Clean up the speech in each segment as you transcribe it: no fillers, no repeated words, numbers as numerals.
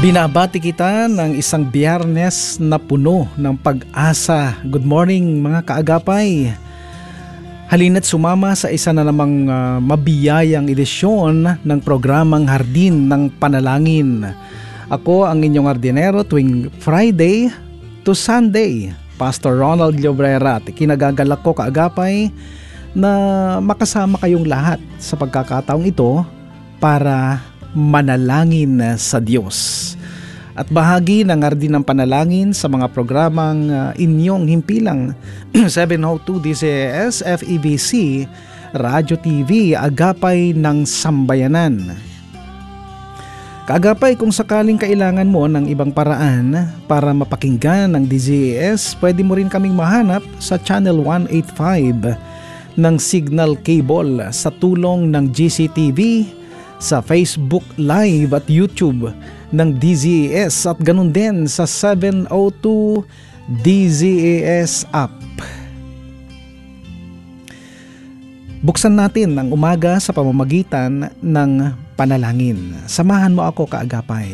Binabati kita ng isang Biyernes na puno ng pag-asa. Good morning mga kaagapay. Halina't sumama sa isa na namang mabiyayang edisyon ng programang Hardin ng Panalangin. Ako ang inyong hardinero tuwing Friday to Sunday, Pastor Ronald Llobrera. At kinagagalak ko kaagapay na makasama kayong lahat sa pagkakataong ito para manalangin sa Diyos. At bahagi ng Hardin ng Panalangin sa mga programang inyong himpilang 702 DCS, FEBC, Radyo TV, Agapay ng Sambayanan. Kaagapay, kung sakaling kailangan mo ng ibang paraan para mapakinggan ng DZAS, pwede mo rin kaming mahanap sa Channel 185 ng Signal Cable sa tulong ng GCTV, sa Facebook Live at YouTube ng DZAS at ganun din sa 702 DZAS app. Buksan natin ang umaga sa pamamagitan ng panalangin. Samahan mo ako kaagapay.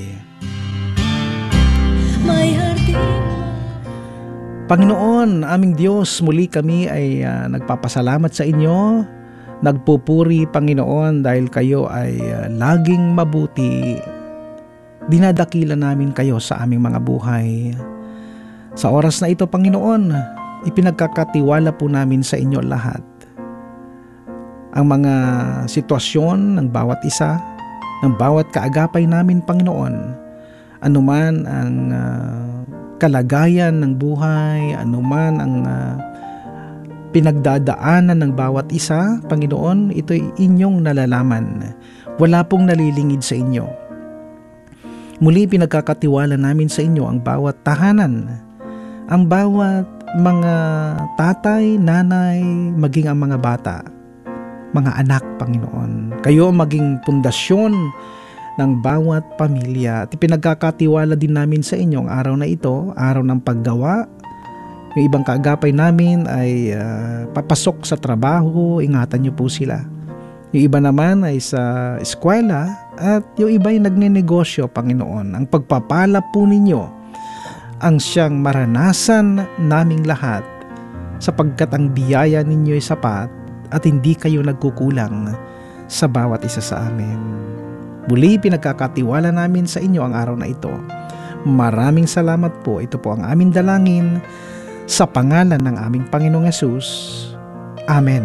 Panginoon, aming Diyos, muli kami ay nagpapasalamat sa inyo. Nagpupuri, Panginoon, dahil kayo ay laging mabuti. Dinadakila namin kayo sa aming mga buhay. Sa oras na ito, Panginoon, ipinagkakatiwala po namin sa inyo lahat. Ang mga sitwasyon ng bawat isa, ng bawat kaagapay namin, Panginoon. Anuman ang kalagayan ng buhay, anuman ang pinagdadaanan ng bawat isa, Panginoon, ito'y inyong nalalaman. Wala pong nalilingid sa inyo. Muli pinagkakatiwala namin sa inyo ang bawat tahanan, ang bawat mga tatay, nanay, maging ang mga bata, mga anak, Panginoon. Kayo maging pundasyon ng bawat pamilya. At pinagkakatiwala din namin sa inyo ang araw na ito, araw ng paggawa. Yung ibang kaagapay namin ay papasok sa trabaho, ingatan niyo po sila. Yung iba naman ay sa eskwela at yung iba ay nagnenegosyo, Panginoon. Ang pagpapala po ninyo ang siyang maranasan naming lahat sapagkat ang biyaya ninyo ay sapat at hindi kayo nagkukulang sa bawat isa sa amin. Muli pinagkakatiwala namin sa inyo ang araw na ito. Maraming salamat po. Ito po ang aming dalangin sa pangalan ng aming Panginoong Hesus. Amen.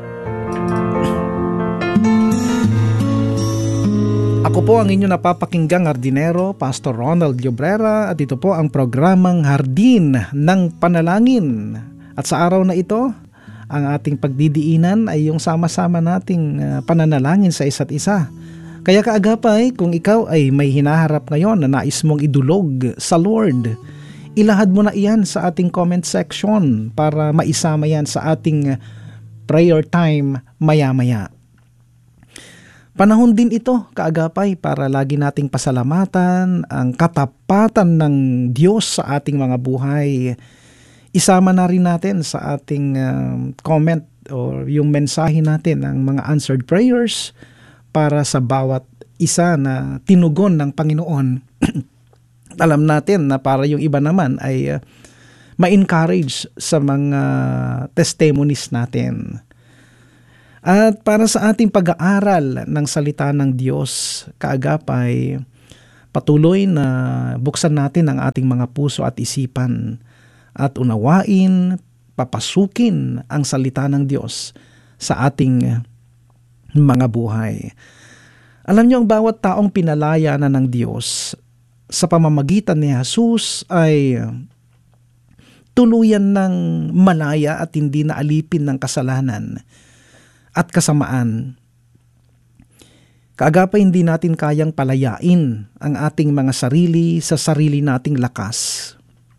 Ako po ang inyong napapakinggang hardinero, Pastor Ronald Llobrera, at ito po ang programang Hardin ng Panalangin. At sa araw na ito, ang ating pagdidiinan ay yung sama-sama nating pananalangin sa isa't isa. Kaya kaagapay, kung ikaw ay may hinaharap ngayon na nais mong idulog sa Lord, ilahad mo na iyan sa ating comment section para maisama yan sa ating prayer time maya-maya. Panahon din ito, kaagapay, para lagi nating pasalamatan ang katapatan ng Diyos sa ating mga buhay. Isama na rin natin sa ating comment o yung mensahe natin ang mga answered prayers para sa bawat isa na tinugon ng Panginoon. Alam natin na para yung iba naman ay ma-encourage sa mga testimonies natin. At para sa ating pag-aaral ng salita ng Diyos, kaagapay, patuloy na buksan natin ang ating mga puso at isipan at unawain, papasukin ang salita ng Diyos sa ating mga buhay. Alam niyo, ang bawat taong pinalaya na ng Diyos sa pamamagitan ni Jesus ay tuluyan ng malaya at hindi na alipin ng kasalanan at kasamaan. Kaagapay, hindi natin kayang palayain ang ating mga sarili sa sarili nating lakas.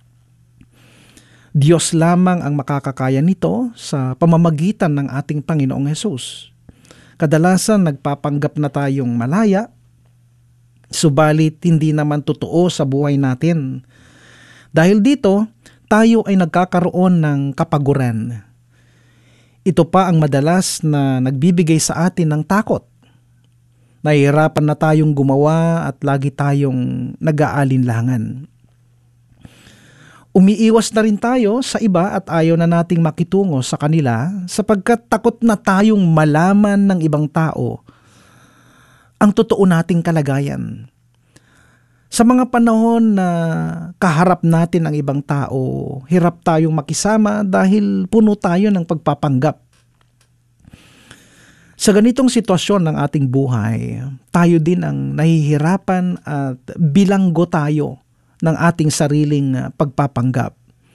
Diyos lamang ang makakakaya nito sa pamamagitan ng ating Panginoong Hesus. Kadalasan nagpapanggap na tayong malaya, subalit hindi naman totoo sa buhay natin. Dahil dito, tayo ay nagkakaroon ng kapaguran. Ito pa ang madalas na nagbibigay sa atin ng takot. Nahihirapan na tayong gumawa at lagi tayong nag-aalinlangan. Umiiwas na rin tayo sa iba at ayaw na nating makitungo sa kanila sapagkat takot na tayong malaman ng ibang tao ang totoo nating kalagayan. Sa mga panahon na kaharap natin ang ibang tao, hirap tayong makisama dahil puno tayo ng pagpapanggap. Sa ganitong sitwasyon ng ating buhay, tayo din ang nahihirapan at bilanggo tayo ng ating sariling pagpapanggap.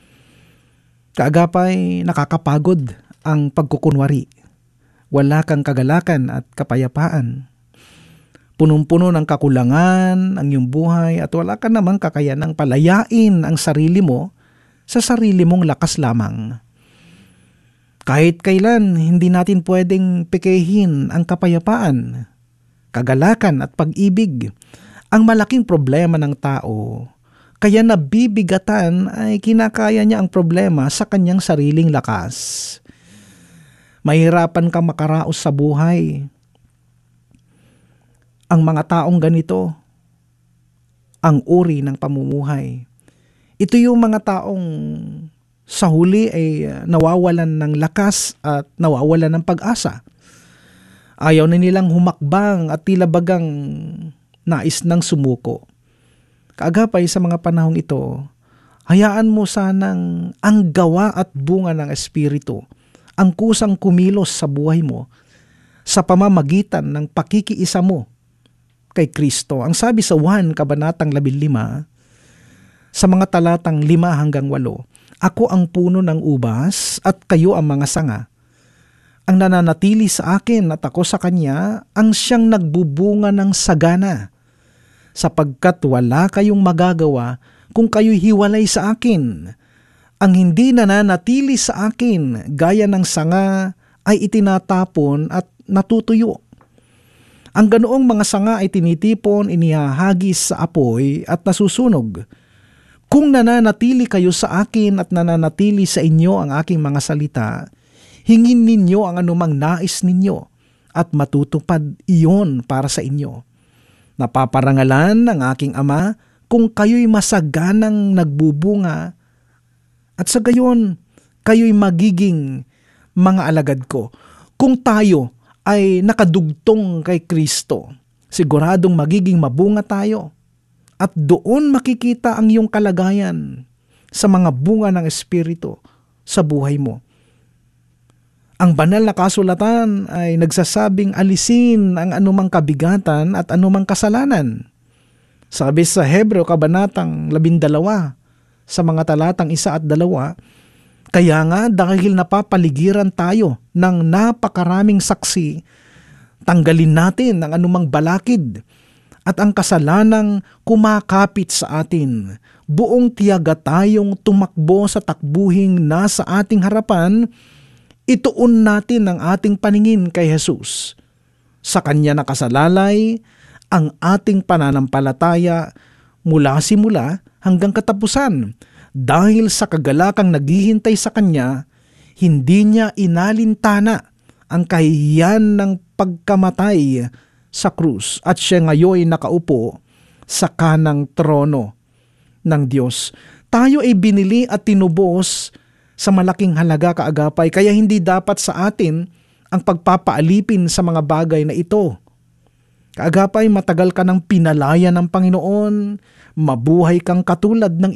Kaagapay nakakapagod ang pagkukunwari. Wala kang kagalakan at kapayapaan. Punong-puno ng kakulangan ang iyong buhay at wala ka namang kakayanang palayain ang sarili mo sa sarili mong lakas lamang. Kahit kailan, hindi natin pwedeng pekehin ang kapayapaan, kagalakan at pag-ibig. Ang malaking problema ng tao, kaya nabibigatan ay kinakaya niya ang problema sa kanyang sariling lakas. Mahirapan kang makaraos sa buhay. Ang mga taong ganito, ang uri ng pamumuhay. Ito yung mga taong sa huli ay nawawalan ng lakas at nawawalan ng pag-asa. Ayaw na nilang humakbang at tila bagang nais ng sumuko. Kaagapay sa mga panahong ito, hayaan mo sanang ang gawa at bunga ng Espiritu, ang kusang kumilos sa buhay mo sa pamamagitan ng pakikiisa mo kay Kristo. Ang sabi sa 1 Kabanatang 15, sa mga talatang 5 hanggang 8, ako ang puno ng ubas at kayo ang mga sanga. Ang nananatili sa akin at ako sa kanya, ang siyang nagbubunga ng sagana, sapagkat wala kayong magagawa kung kayo'y hiwalay sa akin. Ang hindi nananatili sa akin, gaya ng sanga, ay itinatapon at natutuyo. Ang ganoong mga sanga ay tinitipon, inihahagis sa apoy at nasusunog. Kung nananatili kayo sa akin at nananatili sa inyo ang aking mga salita, hingin ninyo ang anumang nais ninyo at matutupad iyon para sa inyo. Napaparangalan ng aking Ama kung kayo'y masaganang nagbubunga at sa gayon kayo'y magiging mga alagad ko. Kung tayo ay nakadugtong kay Kristo, siguradong magiging mabunga tayo. At doon makikita ang iyong kalagayan sa mga bunga ng Espiritu sa buhay mo. Ang banal na kasulatan ay nagsasabing alisin ang anumang kabigatan at anumang kasalanan. Sabi sa Hebreo Kabanatang 12, sa mga talatang 1 at 2, kaya nga dahil napapaligiran tayo ng napakaraming saksi, tanggalin natin ang anumang balakid at ang kasalanang kumakapit sa atin. Buong tiyaga tayong tumakbo sa takbuhing nasa ating harapan, ituon natin ang ating paningin kay Jesus. Sa Kanya nakasalalay ang ating pananampalataya mula simula hanggang katapusan. Dahil sa kagalakang naghihintay sa Kanya, hindi Niya inalintana ang kahihiyan ng pagkamatay sa krus at siya ngayon nakaupo sa kanang trono ng Diyos. Tayo ay binili at tinubos sa malaking halaga, kaagapay, kaya hindi dapat sa atin ang pagpapaalipin sa mga bagay na ito. Kaagapay, matagal ka ng pinalaya ng Panginoon, mabuhay kang katulad ng